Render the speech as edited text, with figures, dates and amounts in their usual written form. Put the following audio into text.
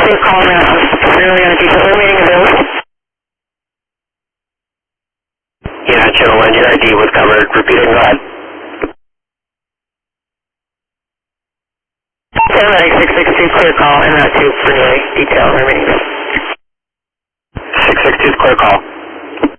clear call now. Really on a detail remaining available. Yeah, channel 1, your ID was covered. Repeat it, go ahead. 662 clear call and route 2 for nearly detail remaining. 662 clear call.